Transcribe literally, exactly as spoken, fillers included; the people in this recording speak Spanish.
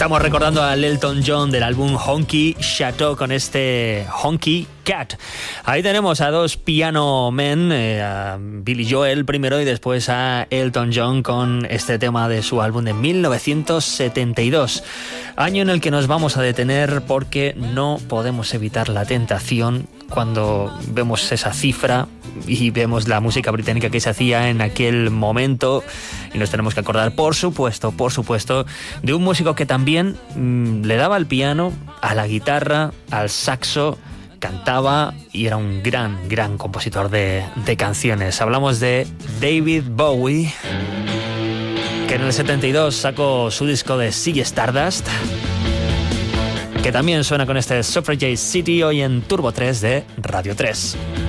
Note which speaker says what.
Speaker 1: Estamos recordando a Elton John del álbum Honky Chateau con este Honky Cat. Ahí tenemos a dos piano men, eh, a Billy Joel primero y después a Elton John con este tema de su álbum de mil novecientos setenta y dos. Año en el que nos vamos a detener porque no podemos evitar la tentación cuando vemos esa cifra y vemos la música británica que se hacía en aquel momento, y nos tenemos que acordar, por supuesto, por supuesto, de un músico que también mmm, le daba al piano, a la guitarra, al saxo, cantaba y era un gran, gran compositor de, de canciones. Hablamos de David Bowie, que en el setenta y dos sacó su disco de Ziggy Stardust, que también suena con este Suffragette City hoy en Turbo tres de Radio tres.